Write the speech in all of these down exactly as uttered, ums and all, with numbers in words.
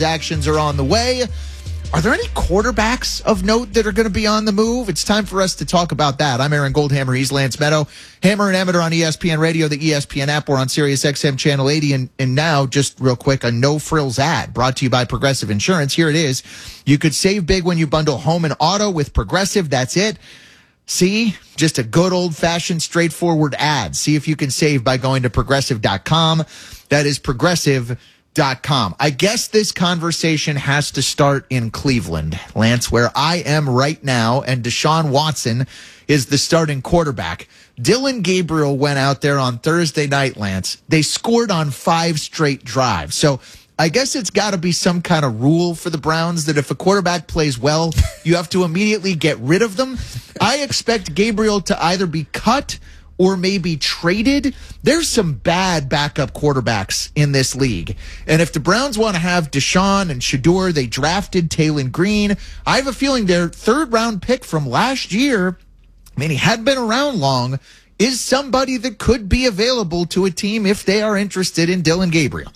Actions are on the way. Are there any quarterbacks of note that are going to be on the move? It's time for us to talk about that. I'm Aaron Goldhammer. He's Lance Meadow. Hammer and Emmett are on E S P N Radio, the E S P N app. We're on Sirius X M Channel eighty. And, and now, just real quick, a no-frills ad brought to you by Progressive Insurance. Here it is. You could save big when you bundle home and auto with Progressive. That's it. See, just a good old-fashioned, straightforward ad. See if you can save by going to progressive dot com. That is progressive dot com. I guess this conversation has to start in Cleveland, Lance, where I am right now, and Deshaun Watson is the starting quarterback. Dillon Gabriel went out there on Thursday night, Lance. They scored on five straight drives. So I guess it's got to be some kind of rule for the Browns that if a quarterback plays well, you have to immediately get rid of them. I expect Gabriel to either be cut or maybe traded. There's some bad backup quarterbacks in this league. And if the Browns want to have Deshaun and Shedeur, they drafted Taylon Green. I have a feeling their third round pick from last year, I mean, he hadn't been around long, is somebody that could be available to a team if they are interested in Dillon Gabriel.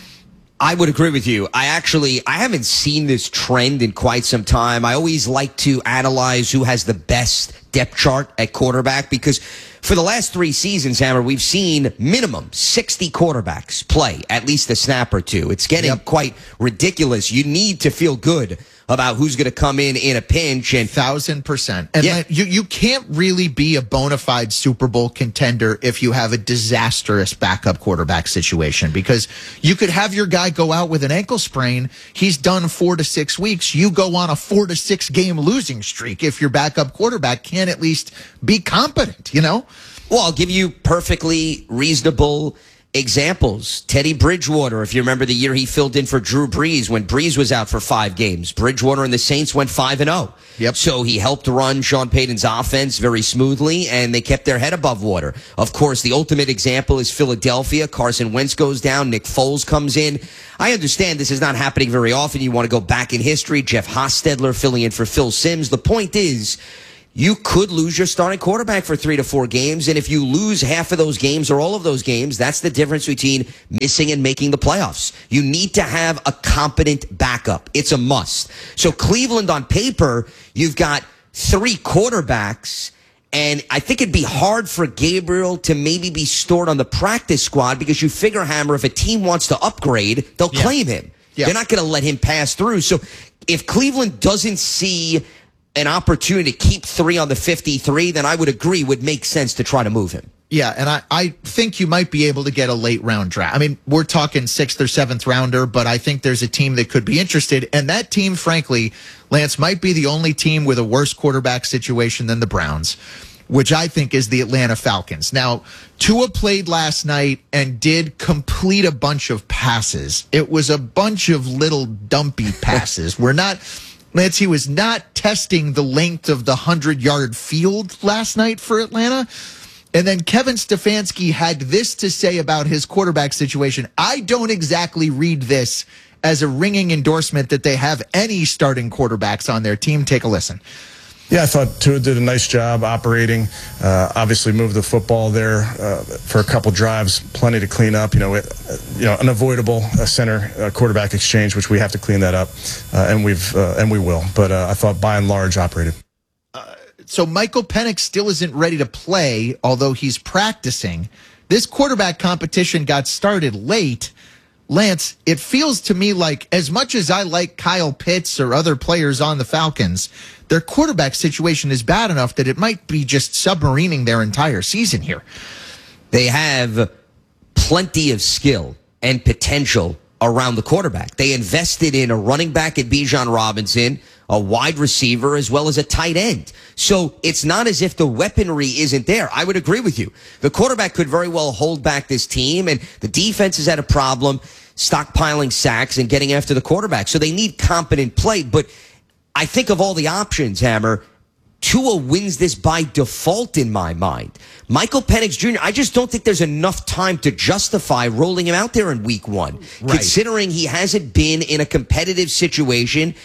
I would agree with you. I actually, I haven't seen this trend in quite some time. I always like to analyze who has the best depth chart at quarterback because for the last three seasons, Hammer, we've seen minimum sixty quarterbacks play at least a snap or two. It's getting yep. quite ridiculous. You need to feel good about who's going to come in in a pinch. And thousand percent. And yeah. you, you can't really be a bona fide Super Bowl contender if you have a disastrous backup quarterback situation, because you could have your guy go out with an ankle sprain. He's done four to six weeks. You go on a four to six game losing streak if your backup quarterback can at least be competent, you know? Well, I'll give you perfectly reasonable examples. Teddy Bridgewater, if you remember the year he filled in for Drew Brees when Brees was out for five games. Bridgewater and the Saints went five and oh. Yep. So he helped run Sean Payton's offense very smoothly, and they kept their head above water. Of course, the ultimate example is Philadelphia. Carson Wentz goes down. Nick Foles comes in. I understand this is not happening very often. You want to go back in history. Jeff Hostetler filling in for Phil Simms. The point is, you could lose your starting quarterback for three to four games, and if you lose half of those games or all of those games, that's the difference between missing and making the playoffs. You need to have a competent backup. It's a must. So Cleveland, on paper, you've got three quarterbacks, and I think it'd be hard for Gabriel to maybe be stored on the practice squad because you figure, Hammer, if a team wants to upgrade, they'll yeah. claim him. Yeah. They're not going to let him pass through. So if Cleveland doesn't see an opportunity to keep three on the fifty-three, then I would agree would make sense to try to move him. Yeah, and I, I think you might be able to get a late round draft. I mean, we're talking sixth or seventh rounder, but I think there's a team that could be interested. And that team, frankly, Lance, might be the only team with a worse quarterback situation than the Browns, which I think is the Atlanta Falcons. Now, Tua played last night and did complete a bunch of passes. It was a bunch of little dumpy passes. We're not... Lance, he was not testing the length of the hundred-yard field last night for Atlanta. And then Kevin Stefanski had this to say about his quarterback situation. I don't exactly read this as a ringing endorsement that they have any starting quarterbacks on their team. Take a listen. Yeah, I thought Tua did a nice job operating. Uh, obviously, moved the football there uh, for a couple drives, plenty to clean up. You know, it, uh, you know, unavoidable uh, center uh, quarterback exchange, which we have to clean that up, uh, and we've uh, and we will. But uh, I thought by and large operated. Uh, so Michael Penix still isn't ready to play, although he's practicing. This quarterback competition got started late. Lance, it feels to me like as much as I like Kyle Pitts or other players on the Falcons, their quarterback situation is bad enough that it might be just submarining their entire season here. They have plenty of skill and potential around the quarterback. They invested in a running back at Bijan Robinson, a wide receiver, as well as a tight end. So it's not as if the weaponry isn't there. I would agree with you. The quarterback could very well hold back this team, and the defense has had a problem stockpiling sacks and getting after the quarterback. So they need competent play. But I think of all the options, Hammer, Tua wins this by default in my mind. Michael Penix Junior, I just don't think there's enough time to justify rolling him out there in week one, right, considering he hasn't been in a competitive situation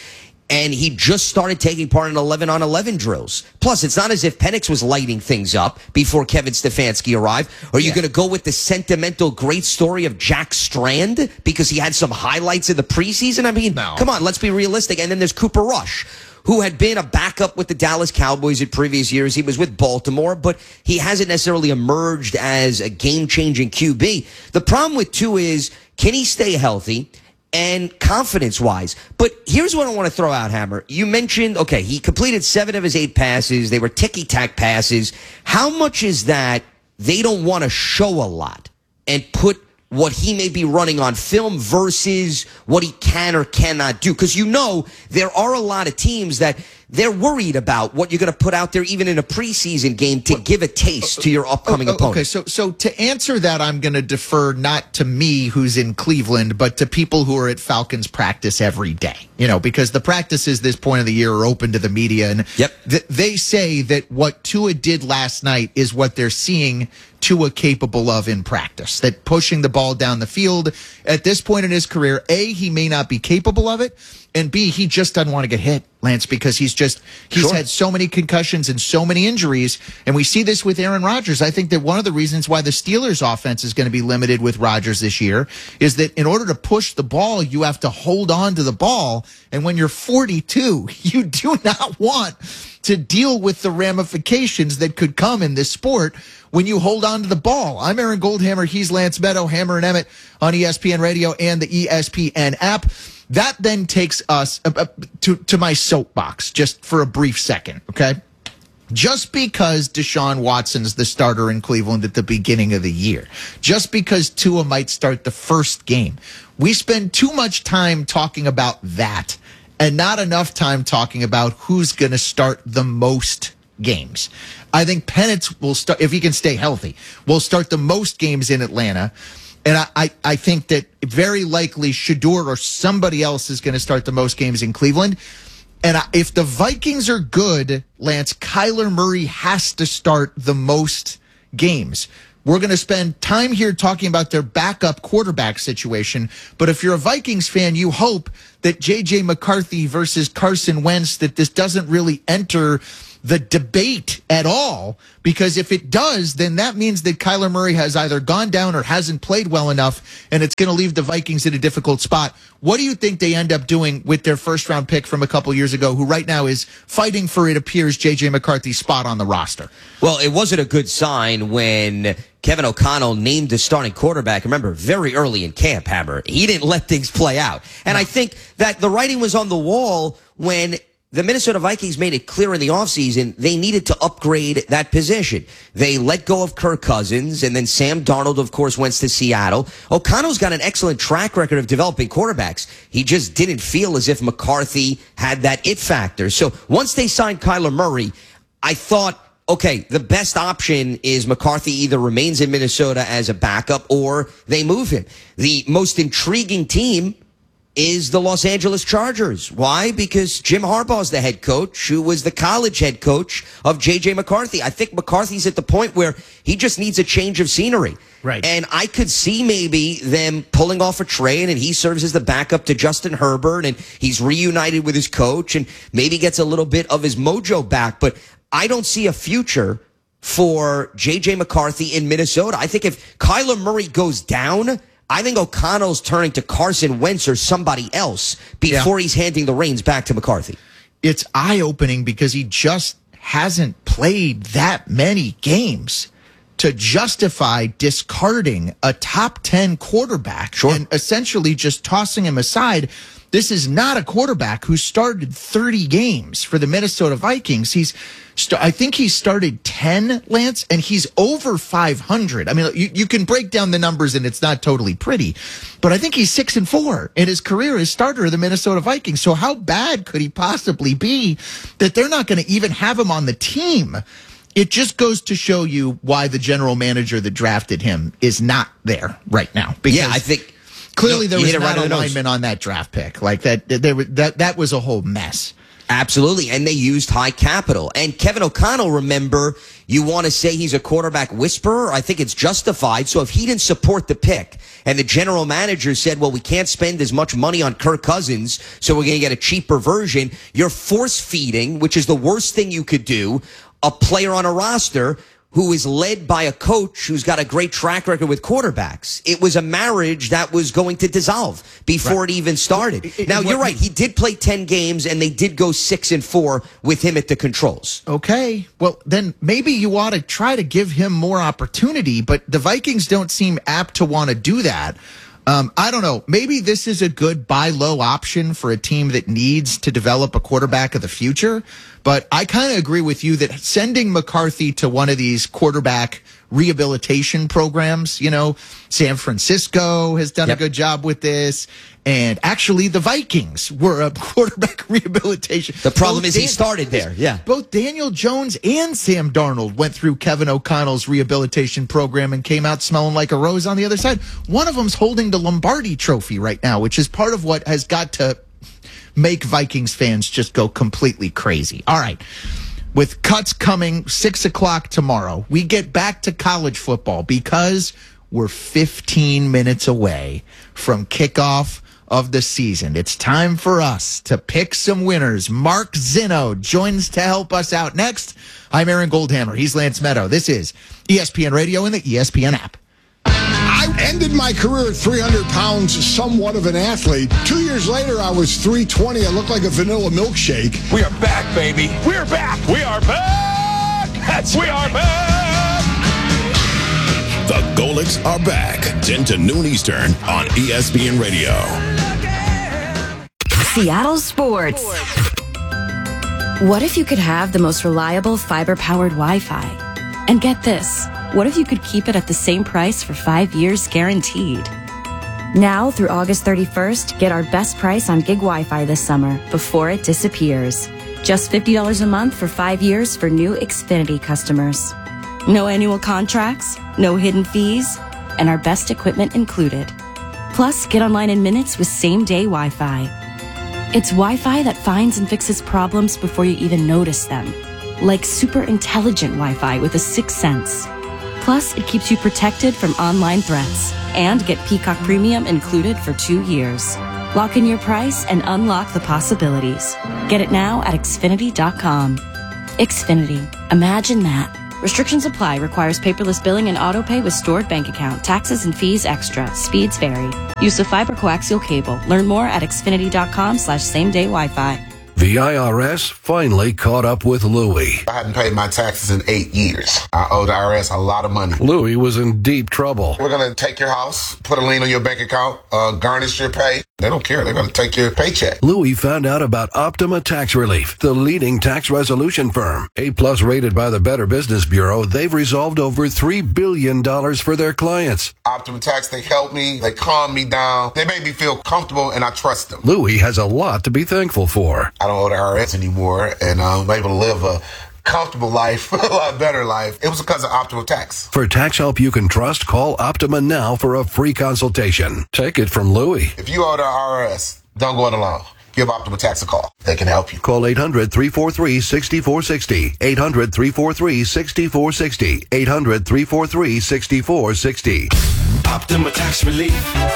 And he just started taking part in eleven on eleven drills. Plus, it's not as if Penix was lighting things up before Kevin Stefanski arrived. Are you yeah. going to go with the sentimental great story of Jack Strand because he had some highlights in the preseason? I mean, no. Come on, let's be realistic. And then there's Cooper Rush, who had been a backup with the Dallas Cowboys in previous years. He was with Baltimore, but he hasn't necessarily emerged as a game-changing Q B. The problem with Tua is, can he stay healthy? And confidence-wise. But here's what I want to throw out, Hammer. You mentioned, okay, he completed seven of his eight passes. They were ticky-tack passes. How much is that they don't want to show a lot and put what he may be running on film versus what he can or cannot do? Because you know there are a lot of teams that they're worried about what you're going to put out there even in a preseason game to give a taste to your upcoming oh, oh, opponent. Okay, so so to answer that, I'm going to defer not to me, who's in Cleveland, but to people who are at Falcons practice every day. You know, because the practices this point of the year are open to the media, and yep. th- they say that what Tua did last night is what they're seeing Tua capable of in practice. That pushing the ball down the field at this point in his career, A, he may not be capable of it, and B, he just doesn't want to get hit, Lance, because he's just, he's sure. had so many concussions and so many injuries. And we see this with Aaron Rodgers. I think that one of the reasons why the Steelers offense is going to be limited with Rodgers this year is that in order to push the ball, you have to hold on to the ball. And when you're forty-two, you do not want to deal with the ramifications that could come in this sport when you hold on to the ball. I'm Aaron Goldhammer. He's Lance Meadow, Hammer and Emmett on E S P N Radio and the E S P N app. That then takes us uh, to, to my soapbox just for a brief second, okay? Just because Deshaun Watson's the starter in Cleveland at the beginning of the year, just because Tua might start the first game, we spend too much time talking about that and not enough time talking about who's going to start the most games. I think Penix will start, if he can stay healthy, will start the most games in Atlanta. And I, I, I think that very likely Shedeur or somebody else is going to start the most games in Cleveland. And I, if the Vikings are good, Lance, Kyler Murray has to start the most games. We're going to spend time here talking about their backup quarterback situation. But if you're a Vikings fan, you hope that J J McCarthy versus Carson Wentz, that this doesn't really enter the debate at all, because if it does, then that means that Kyler Murray has either gone down or hasn't played well enough, and it's going to leave the Vikings in a difficult spot. What do you think they end up doing with their first round pick from a couple years ago, who right now is fighting for, it appears, J J McCarthy's spot on the roster? Well, it wasn't a good sign when Kevin O'Connell named the starting quarterback. Remember, very early in camp, Hammer, he didn't let things play out. And no. I think that the writing was on the wall when the Minnesota Vikings made it clear in the offseason they needed to upgrade that position. They let go of Kirk Cousins, and then Sam Darnold, of course, went to Seattle. O'Connell's got an excellent track record of developing quarterbacks. He just didn't feel as if McCarthy had that it factor. So once they signed Kyler Murray, I thought, okay, the best option is McCarthy either remains in Minnesota as a backup or they move him. The most intriguing team is the Los Angeles Chargers. Why? Because Jim Harbaugh's the head coach, who was the college head coach of J J McCarthy. I think McCarthy's at the point where he just needs a change of scenery. Right. And I could see maybe them pulling off a trade, and he serves as the backup to Justin Herbert, and he's reunited with his coach, and maybe gets a little bit of his mojo back. But I don't see a future for J J McCarthy in Minnesota. I think if Kyler Murray goes down, I think O'Connell's turning to Carson Wentz or somebody else before yeah. he's handing the reins back to McCarthy. It's eye-opening because he just hasn't played that many games to justify discarding a top ten quarterback sure. and essentially just tossing him aside. This is not a quarterback who started thirty games for the Minnesota Vikings. He's, st- I think he started ten, Lance, and he's over five hundred. I mean, you, you can break down the numbers and it's not totally pretty, but I think he's six and four in his career as starter of the Minnesota Vikings. So how bad could he possibly be that they're not going to even have him on the team? It just goes to show you why the general manager that drafted him is not there right now. Because yeah, I think clearly there was not right alignment on that draft pick. Like that, there that that was a whole mess. Absolutely, and they used high capital. And Kevin O'Connell, remember, You want to say he's a quarterback whisperer? I think it's justified. So if he didn't support the pick and the general manager said, well, we can't spend as much money on Kirk Cousins, so we're going to get a cheaper version, you're force feeding, which is the worst thing you could do, a player on a roster who is led by a coach who's got a great track record with quarterbacks. It was a marriage that was going to dissolve before right. it even started. It, it, now, you're right. He did play ten games, and they did go six and four with him at the controls. Okay. Well, then maybe you ought to try to give him more opportunity, but the Vikings don't seem apt to want to do that. Um, I don't know. Maybe this is a good buy low option for a team that needs to develop a quarterback of the future. But I kind of agree with you that sending McCarthy to one of these quarterback rehabilitation programs, you know, San Francisco has done yep. a good job with this. And actually, the Vikings were a quarterback rehabilitation. The problem both is Dan- he started there. Yeah. Both Daniel Jones and Sam Darnold went through Kevin O'Connell's rehabilitation program and came out smelling like a rose on the other side. One of them's holding the Lombardi Trophy right now, which is part of what has got to make Vikings fans just go completely crazy. All right. With cuts coming six o'clock tomorrow, we get back to college football because we're fifteen minutes away from kickoff of the season. It's time for us to pick some winners. Mark Zinno joins to help us out next. I'm Aaron Goldhammer. He's Lance Meadow. This is E S P N Radio and the E S P N app. I ended my career at three hundred pounds, somewhat of an athlete. Two years later, I was three twenty. I looked like a vanilla milkshake. We are back, baby. We're back. We are back. That's we are back. The Golics are back. ten to noon Eastern on E S P N Radio. Seattle Sports. What if you could have the most reliable fiber-powered Wi-Fi? And get this. What if you could keep it at the same price for five years guaranteed? Now through August thirty-first, get our best price on gig Wi-Fi this summer before it disappears. Just fifty dollars a month for five years for new Xfinity customers. No annual contracts, no hidden fees, and our best equipment included. Plus, get online in minutes with same-day Wi-Fi. It's Wi-Fi that finds and fixes problems before you even notice them. Like super intelligent Wi-Fi with a sixth sense. Plus, it keeps you protected from online threats. And get Peacock Premium included for two years. Lock in your price and unlock the possibilities. Get it now at Xfinity dot com. Xfinity. Imagine that. Restrictions apply. Requires paperless billing and autopay with stored bank account. Taxes and fees extra. Speeds vary. Use of fiber coaxial cable. Learn more at Xfinity dot com slash same day Wi-Fi. The I R S finally caught up with Louie. I hadn't paid my taxes in eight years. I owed the I R S a lot of money. Louie was in deep trouble. We're going to take your house, put a lien on your bank account, uh, garnish your pay. They don't care. They're going to take your paycheck. Louie found out about Optima Tax Relief, the leading tax resolution firm. A-plus rated by the Better Business Bureau, they've resolved over three billion dollars for their clients. Optima Tax, they helped me. They calmed me down. They made me feel comfortable, and I trust them. Louie has a lot to be thankful for. I don't owe the I R S anymore, and I'm able to live a comfortable life, a lot better life. It was because of Optima Tax. For tax help you can trust, call Optima now for a free consultation. Take it from Louie. If you owe the I R S, don't go it alone. Give Optima Tax a call. They can help you. Call eight hundred, three four three, six four six zero. eight hundred, three four three, six four six zero. eight hundred, three four three, six four six zero. Optima Tax Relief.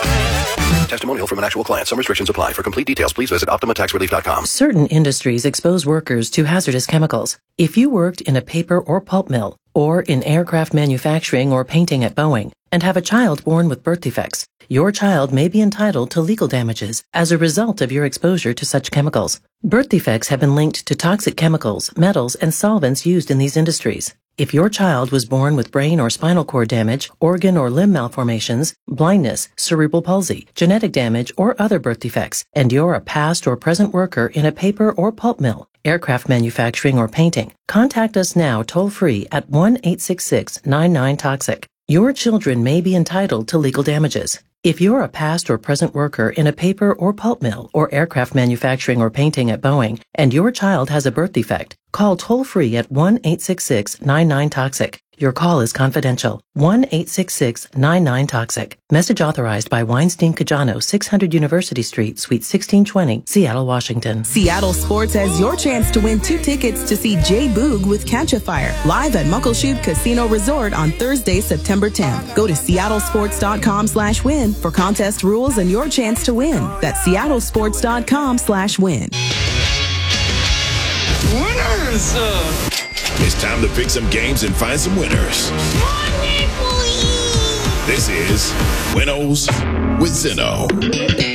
Testimonial from an actual client. Some restrictions apply. For complete details, please visit Optima Tax Relief dot com. Certain industries expose workers to hazardous chemicals. If you worked in a paper or pulp mill, or in aircraft manufacturing or painting at Boeing, and have a child born with birth defects, your child may be entitled to legal damages as a result of your exposure to such chemicals. Birth defects have been linked to toxic chemicals, metals, and solvents used in these industries. If your child was born with brain or spinal cord damage, organ or limb malformations, blindness, cerebral palsy, genetic damage, or other birth defects, and you're a past or present worker in a paper or pulp mill, aircraft manufacturing, or painting, contact us now toll-free at one eight six six, nine nine, toxic. Your children may be entitled to legal damages. If you're a past or present worker in a paper or pulp mill or aircraft manufacturing or painting at Boeing, and your child has a birth defect, Call toll-free at one eight six six nine nine toxic. Your call is confidential. one eight six six nine nine toxic. Message authorized by Weinstein Cajano, six hundred University Street, Suite sixteen twenty, Seattle, Washington. Seattle Sports has your chance to win two tickets to see Jay Boog with Catch a Fire live at Muckleshoot Casino Resort on Thursday, September tenth. Go to seattlesports.com slash win for contest rules and your chance to win. That's seattlesports.com slash win. Winners! It's time to pick some games and find some winners. This is Winnows with Zinno.